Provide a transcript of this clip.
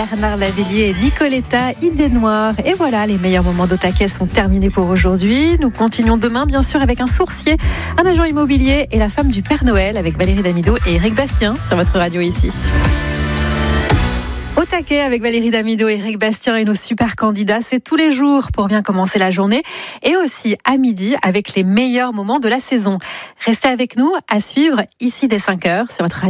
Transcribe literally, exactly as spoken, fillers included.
Bernard Lavillier et Nicoletta Idénoir. Et voilà, les meilleurs moments d'Au Taquet sont terminés pour aujourd'hui. Nous continuons demain, bien sûr, avec un sourcier, un agent immobilier et la femme du Père Noël avec Valérie Damido et Éric Bastien sur votre radio ici. Au Taquet avec Valérie Damido, Éric Bastien et nos super candidats, c'est tous les jours pour bien commencer la journée et aussi à midi avec les meilleurs moments de la saison. Restez avec nous à suivre ici dès cinq heures sur votre radio.